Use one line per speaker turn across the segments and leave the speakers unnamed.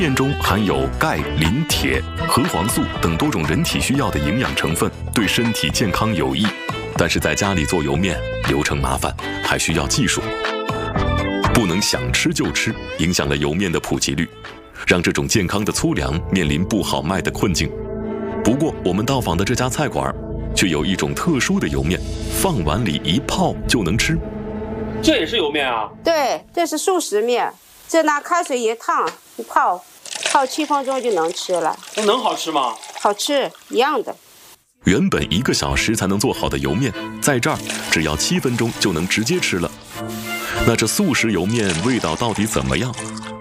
面中含有钙、磷、铁、核黄素等多种人体需要的营养成分，对身体健康有益。但是在家里做油面，流程麻烦，还需要技术，不能想吃就吃，影响了油面的普及率，让这种健康的粗粮面临不好卖的困境。不过，我们到访的这家菜馆却有一种特殊的油面，放碗里一泡就能吃。
这也是油面啊？
对，这是素食面，这拿开水一烫一泡7分钟就能吃了。
那能好吃吗？
好吃，一样的。
原本1个小时才能做好的油面，在这儿只要7分钟就能直接吃了。那这素食油面味道到底怎么样？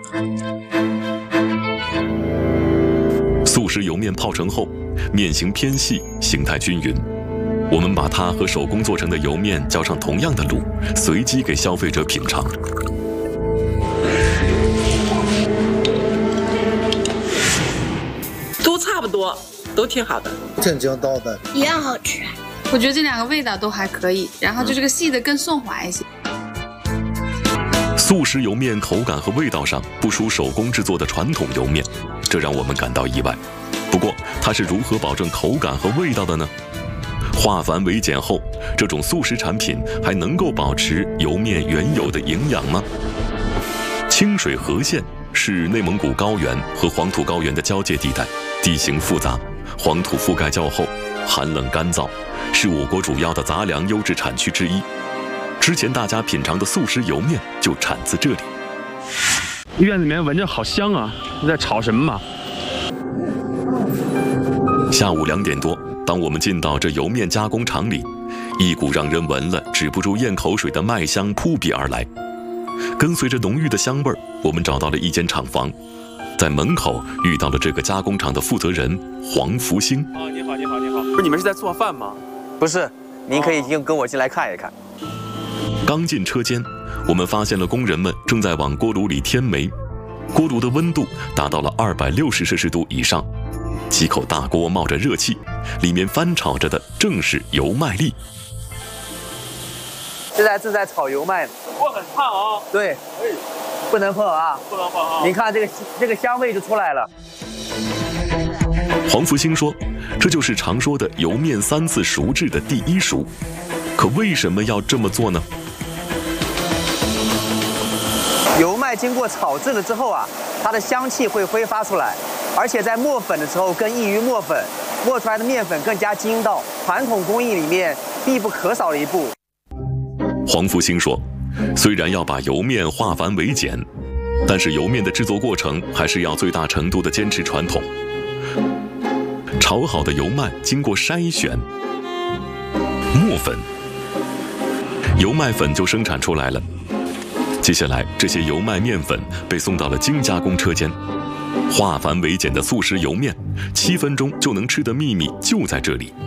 素食油面泡成后，面型偏细，形态均匀。我们把它和手工做成的油面浇上同样的卤，随机给消费者品尝。
都差不多，都挺好的，
挺筋道的，
一样好吃。
我觉得这2个味道都还可以，然后就这个细的更顺滑一些。
素食油面口感和味道上不输手工制作的传统油面，这让我们感到意外。不过，它是如何保证口感和味道的呢？化繁为简后，这种素食产品还能够保持油面原有的营养吗？清水河县是内蒙古高原和黄土高原的交界地带，地形复杂，黄土覆盖较厚，寒冷干燥，是我国主要的杂粮优质产区之一。之前大家品尝的素食油面就产自这里。
院子里面闻着好香啊！你在炒什么嘛？
下午2点多，当我们进到这油面加工厂里，一股让人闻了止不住咽口水的麦香扑鼻而来。跟随着浓郁的香味儿，我们找到了一间厂房，在门口遇到了这个加工厂的负责人黄福兴。
你好，你好，你好。不是你们是在做饭吗？
不是，您可以跟我进来看一看。
刚进车间，我们发现了工人们正在往锅炉里添煤，锅炉的温度达到了260摄氏度以上，几口大锅冒着热气，里面翻炒着的正是油麦粒。
现在正在炒油麦，
锅很烫啊。
对，不能碰啊，
不能碰啊。
您看这个香味就出来了。
黄福兴说，这就是常说的油面3次熟制的第1熟。可为什么要这么做呢？
油麦经过炒制了之后啊，它的香气会挥发出来，而且在磨粉的时候更易于磨粉，磨出来的面粉更加筋道，传统工艺里面必不可少的一步。
黄福兴说，虽然要把油面化繁为简，但是油面的制作过程还是要最大程度的坚持传统。炒好的油麦经过筛选、磨粉，油麦粉就生产出来了。接下来，这些油麦面粉被送到了精加工车间。化繁为简的素食油面，7分钟就能吃的秘密就在这里。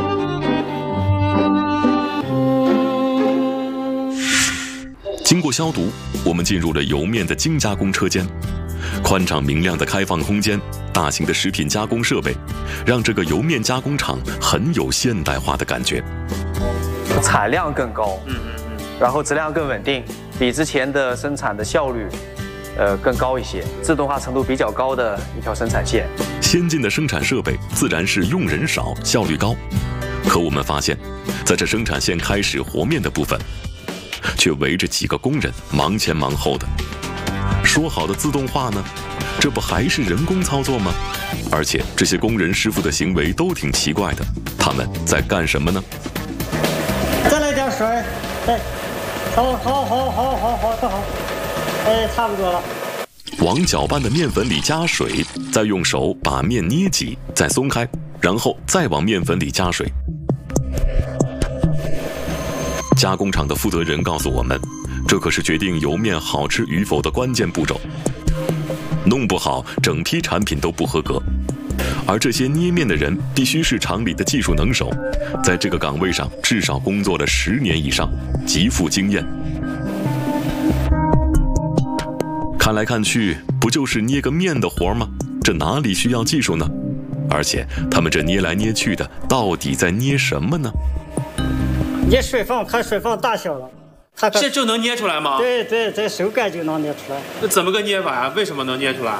经过消毒，我们进入了油面的精加工车间。宽敞明亮的开放空间，大型的食品加工设备，让这个油面加工厂很有现代化的感觉。
产量更高，然后质量更稳定，比之前的生产的效率，更高一些，自动化程度比较高的一条生产线。
先进的生产设备自然是用人少，效率高。可我们发现，在这生产线开始和面的部分，却围着几个工人忙前忙后的。说好的自动化呢？这不还是人工操作吗？而且这些工人师傅的行为都挺奇怪的，他们在干什么呢？
再来点水，哎，好，正好，哎，差不多了。
往搅拌的面粉里加水，再用手把面捏紧，再松开，然后再往面粉里加水。加工厂的负责人告诉我们，这可是决定油面好吃与否的关键步骤，弄不好整批产品都不合格。而这些捏面的人必须是厂里的技术能手，在这个岗位上至少工作了10年以上，极富经验。看来看去，不就是捏个面的活吗？这哪里需要技术呢？而且他们这捏来捏去的，到底在捏什么呢？
捏水放，看水放大小了。
这就能捏出来吗？
对，这手感就能捏出来。
那怎么个捏法啊？为什么能捏出来？